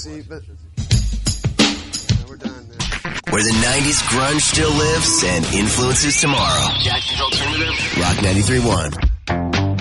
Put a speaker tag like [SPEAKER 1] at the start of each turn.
[SPEAKER 1] see, but we're done now.
[SPEAKER 2] Where the 90s grunge still lives and influences tomorrow. Jackson's Alternative. Rock 93.1.